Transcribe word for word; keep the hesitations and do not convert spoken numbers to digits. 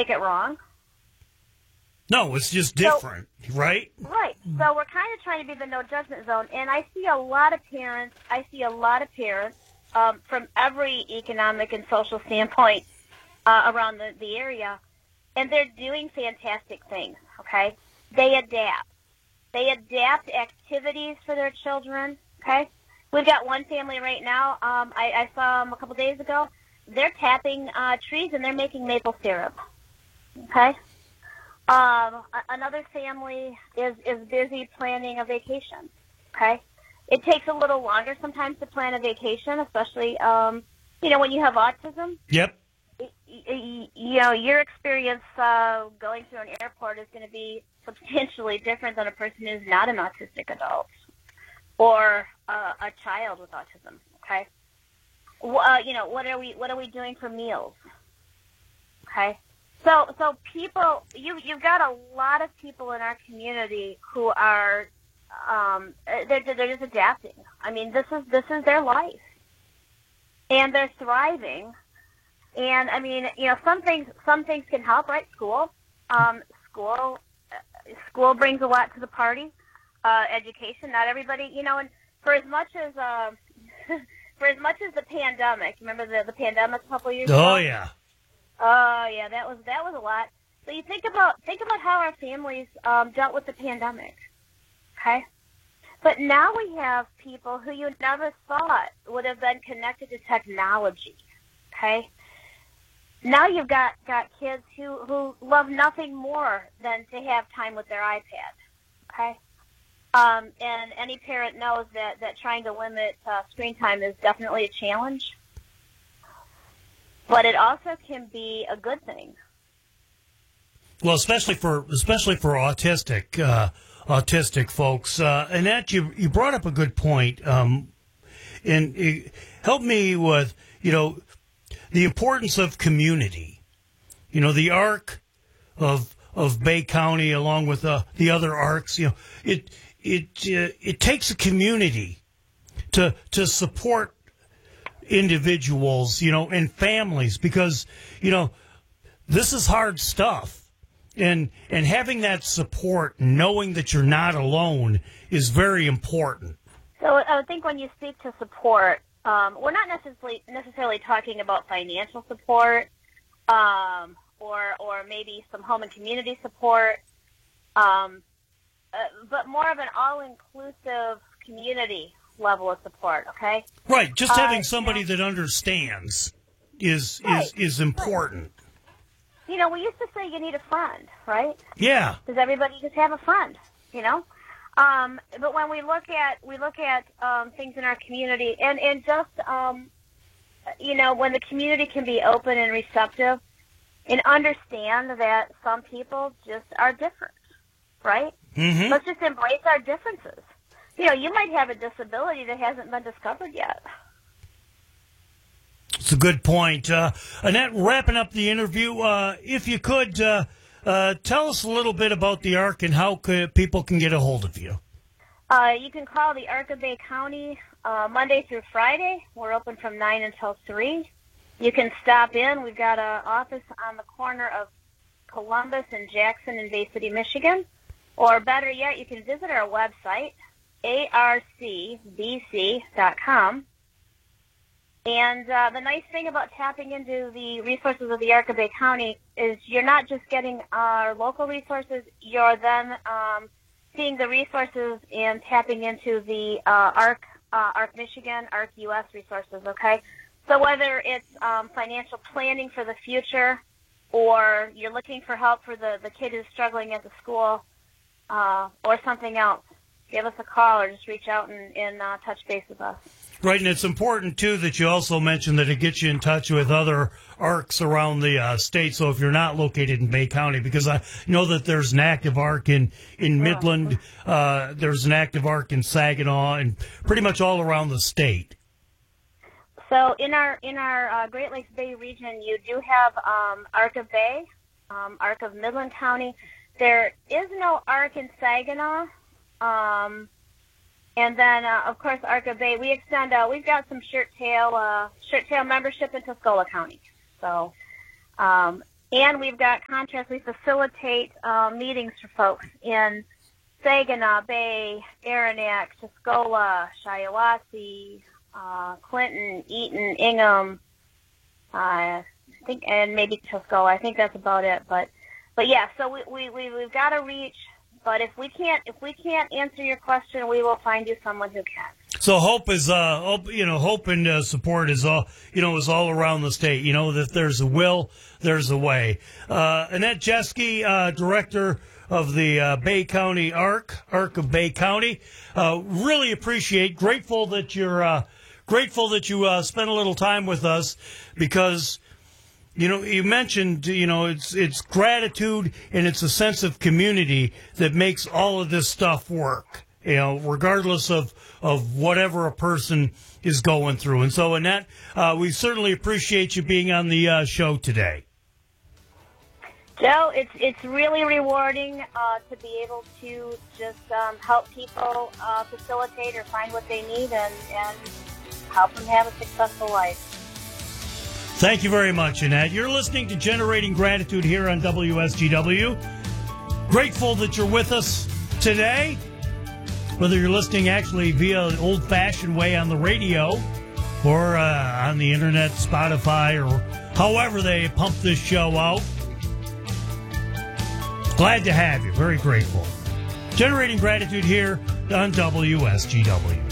make it wrong. No, it's just different, so, right? Right. So we're kind of trying to be the no judgment zone, and I see a lot of parents. I see a lot of parents um, from every economic and social standpoint uh, around the, the area, and they're doing fantastic things. Okay, they adapt. They adapt activities for their children. Okay, we've got one family right now. Um, I, I saw them a couple days ago. They're tapping uh, trees and they're making maple syrup. Okay. Um, another family is, is busy planning a vacation, okay? It takes a little longer sometimes to plan a vacation, especially, um, you know, when you have autism. Yep. You, you know, your experience uh, going through an airport is going to be substantially different than a person who's not an autistic adult or uh, a child with autism, okay? Uh, you know, what are we what are we doing for meals, okay? So, so people, you you've got a lot of people in our community who are, um, they're they're just adapting. I mean, this is this is their life, and they're thriving. And I mean, you know, some things some things can help, right? School, um, school, school brings a lot to the party. Uh, education, not everybody, you know, and for as much as uh, for as much as the pandemic, remember the the pandemic a couple of years ago? Oh yeah. Oh yeah, that was that was a lot. So you think about think about how our families um, dealt with the pandemic, okay? But now we have people who you never thought would have been connected to technology, okay? Now you've got, got kids who, who love nothing more than to have time with their iPad, okay? Um, and any parent knows that, that trying to limit uh, screen time is definitely a challenge. But it also can be a good thing. Well, especially for especially for autistic uh, autistic folks. Uh, Annette, you you brought up a good point, um, and it helped me with you know the importance of community. You know, the arc of of Bay County, along with uh, the other arcs. You know, it it uh, it takes a community to to support individuals, you know, and families, because, you know, this is hard stuff. And and having that support, knowing that you're not alone, is very important. So I think when you speak to support, um, we're not necessarily necessarily talking about financial support, um, or or maybe some home and community support, um, uh, but more of an all-inclusive community level of support, okay? Right, just having uh, somebody you know, that understands is right, is is important. Right. You know, we used to say you need a friend, right? Yeah. Does everybody just have a friend, you know? Um, but when we look at we look at um, things in our community, and and just um, you know, when the community can be open and receptive, and understand that some people just are different, right? Mm-hmm. Let's just embrace our differences. You know, you might have a disability that hasn't been discovered yet. It's a good point. Uh, Annette, wrapping up the interview, uh, if you could, uh, uh, tell us a little bit about the ARC and how could, people can get a hold of you. Uh, you can call the ARC of Bay County uh, Monday through Friday. We're open from nine until three. You can stop in. We've got an office on the corner of Columbus and Jackson in Bay City, Michigan. Or better yet, you can visit our website, A R C B C dot com. And uh, the nice thing about tapping into the resources of the ARC of Bay County is you're not just getting our local resources, you're then um, seeing the resources and tapping into the uh, ARC, uh, ARC Michigan, ARC U S resources, okay? So whether it's um, financial planning for the future or you're looking for help for the, the kid who's struggling at the school uh, or something else, give us a call or just reach out and, and uh, touch base with us. Right, and it's important, too, that you also mention that it gets you in touch with other ARCs around the uh, state, so if you're not located in Bay County, because I know that there's an active ARC in, in Midland, uh, there's an active ARC in Saginaw, and pretty much all around the state. So in our in our uh, Great Lakes Bay region, you do have um, ARC of Bay, um, ARC of Midland County. There is no ARC in Saginaw. Um, And then, uh, of course, ARC of Bay, we extend, uh, we've got some shirt tail, uh, shirt tail membership in Tuscola County. So, um, And we've got contracts. We facilitate uh, meetings for folks in Saginaw Bay, Aranac, Tuscola, Shiawassee, uh, Clinton, Eaton, Ingham, uh, I think, and maybe Tuscola. I think that's about it. But, but yeah. So we we, we we've got to reach. But if we can't if we can't answer your question, we will find you someone who can. So hope is, uh, hope, you know, hope and uh, support is all, you know, is all around the state. You know, that there's a will, there's a way. Uh, Annette Jeske, uh, director of the uh, Bay County ARC, ARC of Bay County. Uh, really appreciate, grateful that you're, uh, grateful that you uh, spent a little time with us, because, you know, you mentioned, you know, it's it's gratitude and it's a sense of community that makes all of this stuff work. You know, regardless of, of whatever a person is going through. And so, Annette, uh, we certainly appreciate you being on the uh, show today. Joe, it's it's really rewarding uh, to be able to just um, help people uh, facilitate or find what they need and, and help them have a successful life. Thank you very much, Annette. You're listening to Generating Gratitude here on W S G W. Grateful that you're with us today, whether you're listening actually via the old-fashioned way on the radio or uh, on the internet, Spotify, or however they pump this show out. Glad to have you. Very grateful. Generating Gratitude here on W S G W.